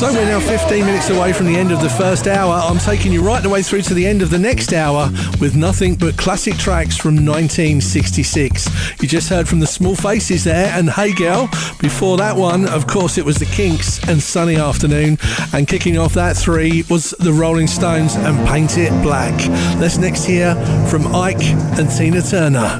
So we're now 15 minutes away from the end of the first hour. I'm taking you right the way through to the end of the next hour with nothing but classic tracks from 1966. You just heard from the Small Faces there and Hey Girl. Before that one, of course, it was the Kinks and Sunny Afternoon. And kicking off that three was the Rolling Stones and Paint It Black. Let's next hear from Ike and Tina Turner.